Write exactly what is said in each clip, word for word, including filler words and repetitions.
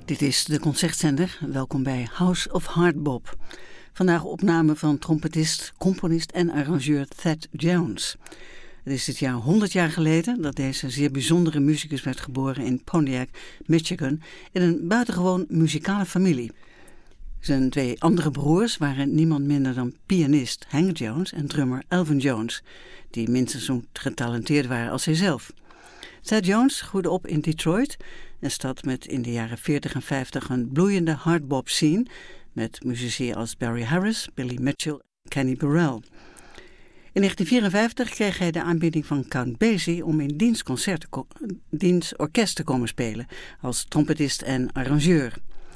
Dit is de Concertzender. Welkom bij House of Hardbop. Vandaag opname van trompetist, componist en arrangeur Thad Jones. Het is dit jaar honderd jaar geleden dat deze zeer bijzondere muzikus werd geboren in Pontiac, Michigan, in een buitengewoon muzikale familie. Zijn twee andere broers waren niemand minder dan pianist Hank Jones en drummer Elvin Jones, die minstens zo getalenteerd waren als hijzelf. Thad Jones groeide op in Detroit, een stad met in de jaren veertig en vijftig een bloeiende hardbop scene met muzici als Barry Harris, Billy Mitchell en Kenny Burrell. In negentien vierenvijftig kreeg hij de aanbieding van Count Basie om in diens, concert, diens orkest te komen spelen als trompetist en arrangeur.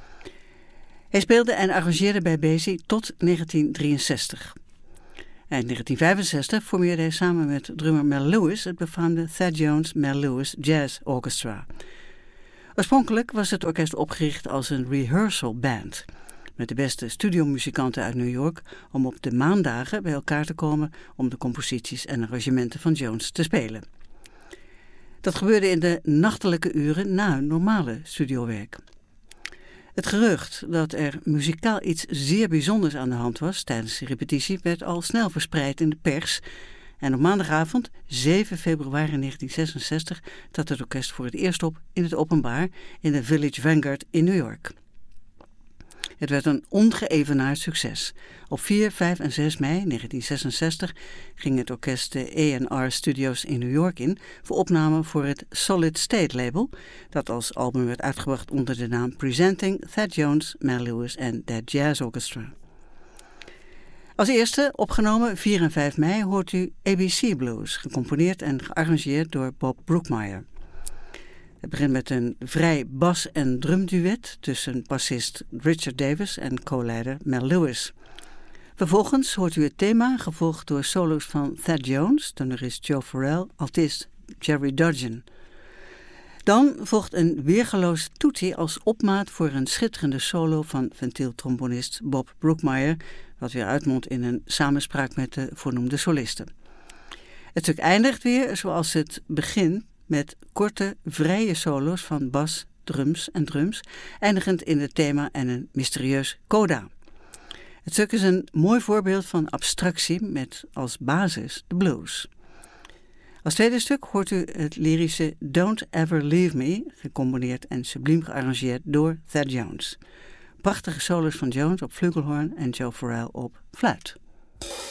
Hij speelde en arrangeerde bij Basie tot negentien drieënzestig. Eind negentien vijfenzestig formeerde hij samen met drummer Mel Lewis het befaamde Thad Jones Mel Lewis Jazz Orchestra. Oorspronkelijk was het orkest opgericht als een rehearsal band, met de beste studiomuzikanten uit New York, om op de maandagen bij elkaar te komen om de composities en arrangementen van Jones te spelen. Dat gebeurde in de nachtelijke uren na hun normale studiowerk. Het gerucht dat er muzikaal iets zeer bijzonders aan de hand was tijdens de repetitie werd al snel verspreid in de pers. En op maandagavond, zeven februari negentien zesenzestig, trad het orkest voor het eerst op in het openbaar in de Village Vanguard in New York. Het werd een ongeëvenaard succes. Op vier, vijf en zes mei negentien zesenzestig ging het orkest de A en R Studios in New York in voor opname voor het Solid State label, dat als album werd uitgebracht onder de naam Presenting Thad Jones, Mel Lewis en That Jazz Orchestra. Als eerste, opgenomen vier en vijf mei, hoort u A B C Blues, gecomponeerd en gearrangeerd door Bob Brookmeyer. Het begint met een vrij bas- en drumduet tussen bassist Richard Davis en co-leider Mel Lewis. Vervolgens hoort u het thema, gevolgd door solo's van Thad Jones, tenorist Joe Farrell, altist Jerry Dudgeon. Dan volgt een weergeloos toetie als opmaat voor een schitterende solo van ventieltrombonist Bob Brookmeyer, wat weer uitmondt in een samenspraak met de voornoemde solisten. Het stuk eindigt weer zoals het begint, met korte, vrije solo's van bas, drums en drums, eindigend in het thema en een mysterieus coda. Het stuk is een mooi voorbeeld van abstractie met als basis de blues. Als tweede stuk hoort u het lyrische Don't Ever Leave Me, gecomponeerd en subliem gearrangeerd door Thad Jones. Prachtige solos van Jones op flugelhorn en Joe Farrell op fluit.